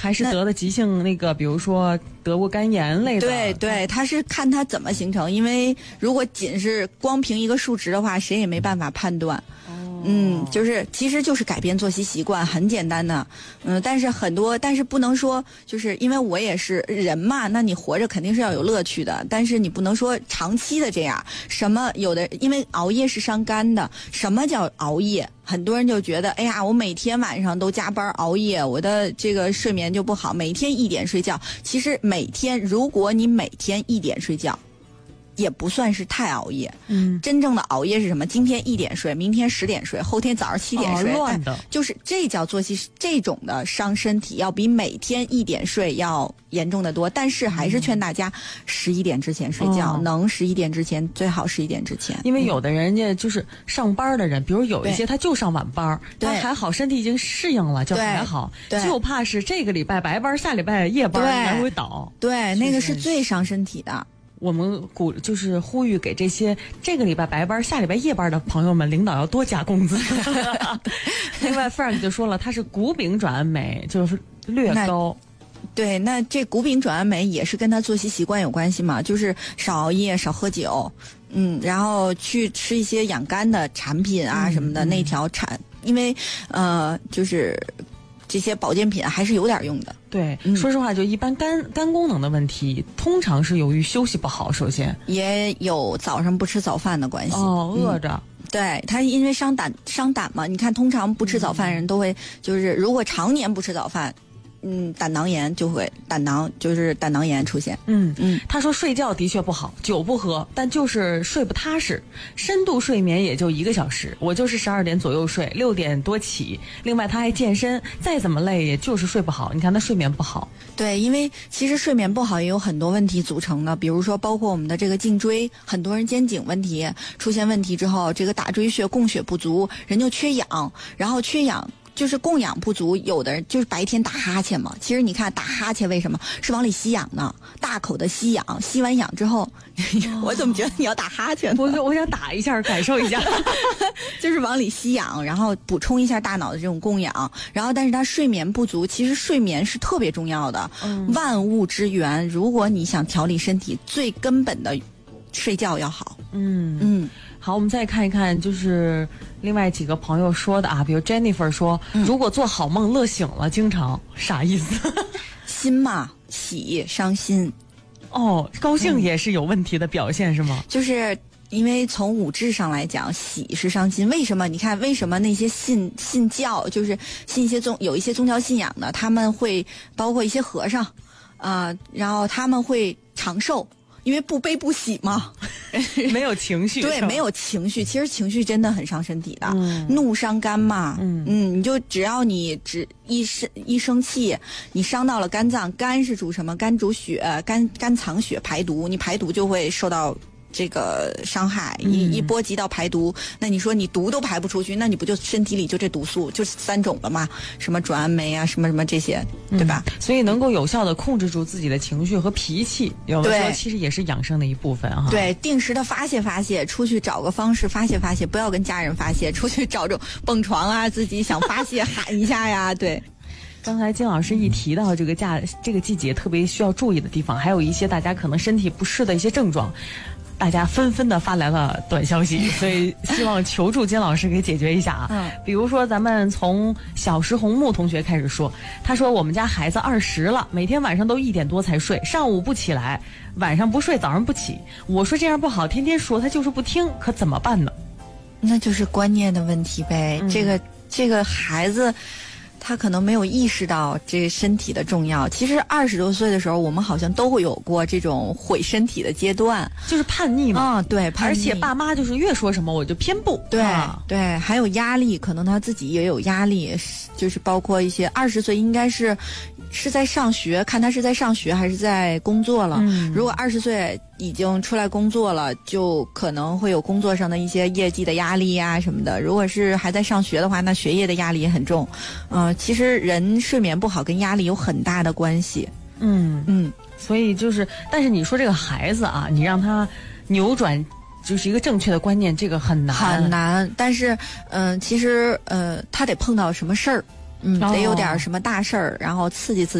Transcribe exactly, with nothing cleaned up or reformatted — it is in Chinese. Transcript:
还是得的急性那个，比如说得过肝炎类的。 对对，它是看它怎么形成，因为如果仅是光凭一个数值的话，谁也没办法判断。哦、嗯，就是其实就是改变作息习惯，很简单的。嗯，但是很多，但是不能说，就是因为我也是人嘛，那你活着肯定是要有乐趣的，但是你不能说长期的这样。什么有的，因为熬夜是伤肝的。什么叫熬夜？很多人就觉得，哎呀，我每天晚上都加班熬夜，我的这个睡眠就不好，每天一点睡觉。其实每天，如果你每天一点睡觉，也不算是太熬夜。嗯，真正的熬夜是什么？今天一点睡，明天十点睡，后天早上七点睡， 哦、乱的。 就是这叫作息，这种的伤身体，要比每天一点睡要严重的多。但是还是劝大家十一点之前睡觉，嗯、能十一点之前最好十一点之前。 因为有的人家就是上班的人，比如有一些他就上晚班，他还好，身体已经适应了，就还好。就怕是这个礼拜白班，下礼拜夜班来回倒。 对，那个是最伤身体的。 我们鼓就是呼吁给这些这个礼拜白班、下礼拜夜班的朋友们，领导要多加工资。另外 ，Frank 就说了，他是谷丙转氨酶，就是略高。 对，那这谷丙转氨酶也是跟他作息习惯有关系嘛，就是少熬夜、少喝酒，嗯，然后去吃一些养肝的产品啊什么的，嗯、内调产，因为呃，就是这些保健品还是有点用的。 对，嗯、说实话，就一般肝肝功能的问题，通常是由于休息不好，首先也有早上不吃早饭的关系。 哦，饿着。 嗯对，他因为伤胆伤胆嘛，你看通常不吃早饭的人都会，就是如果常年不吃早饭，嗯，胆囊炎就会胆囊就是胆囊炎出现。 嗯嗯，他说睡觉的确不好，酒不喝，但就是睡不踏实，深度睡眠也就一个小时，我就是十二点左右睡，六点多起。另外他还健身，再怎么累也就是睡不好。你看他睡眠不好。 对，因为其实睡眠不好也有很多问题组成的，比如说包括我们的这个颈椎，很多人肩颈问题出现问题之后，这个大椎穴供血不足，人就缺氧，然后缺氧。就是供氧不足，有的人就是白天打哈欠嘛。其实你看打哈欠为什么是往里吸氧呢？大口的吸氧，吸完氧之后，哦、我怎么觉得你要打哈欠呢？ 我我想打一下，感受一下， 就是往里吸氧，然后补充一下大脑的这种供氧。然后，但是他睡眠不足，其实睡眠是特别重要的，嗯、万物之源。如果你想调理身体，最根本的睡觉要好。嗯嗯。 好，我们再看一看，就是另外几个朋友说的啊，比如 Jennifer 说，嗯、如果做好梦乐醒了，经常啥意思？ 心嘛，喜伤心。 哦，高兴也是有问题的表现、嗯、是吗？ 就是因为从五志上来讲，喜是伤心。为什么？你看，为什么那些信信教，就是信一些宗有一些宗教信仰的，他们会包括一些和尚啊、呃，然后他们会长寿。因为不悲不喜嘛， 没有情绪， 对，没有情绪。其实情绪真的很伤身体的，嗯、怒伤肝嘛。嗯嗯，你就只要你只一生一生气，你伤到了肝脏，肝是主什么？肝主血，肝肝藏血排毒，你排毒就会受到这个伤害，一一波及到排毒，那你说你毒都排不出去，那你不就身体里就这毒素就三种了吗？什么转氨酶啊，什么什么这些，对吧？ 嗯、所以能够有效的控制住自己的情绪和脾气，有的时候其实也是养生的一部分哈。 对，定时的发泄发泄，出去找个方式发泄发泄，不要跟家人发泄，出去找种蹦床啊，自己想发泄喊一下呀，对。 刚才金老师一提到这个假这个季节特别需要注意的地方，还有一些大家可能身体不适的一些症状。大家纷纷的发来了短消息，所以希望求助金老师给解决一下啊。嗯，比如说咱们从小石红木同学开始说，他说我们家孩子二十了，每天晚上都一点多才睡，上午不起来，晚上不睡，早上不起。我说这样不好，天天说他就是不听，可怎么办呢？ 那就是观念的问题呗。嗯、这个这个孩子。他可能没有意识到这身体的重要。其实二十多岁的时候，我们好像都会有过这种毁身体的阶段， 就是叛逆嘛。 啊、嗯，对，叛逆。 而且爸妈就是越说什么我就偏不。 对、 啊、 对，还有压力，可能他自己也有压力，就是包括一些二十岁应该是是在上学，看他是在上学还是在工作了。嗯、如果二十岁已经出来工作了，就可能会有工作上的一些业绩的压力呀、啊、什么的。如果是还在上学的话，那学业的压力也很重。嗯、呃，其实人睡眠不好跟压力有很大的关系。 嗯嗯，所以就是，但是你说这个孩子啊，你让他扭转就是一个正确的观念，这个很难很难。但是，嗯、呃，其实呃，他得碰到什么事儿，嗯，得有点什么大事儿，然后刺激刺激。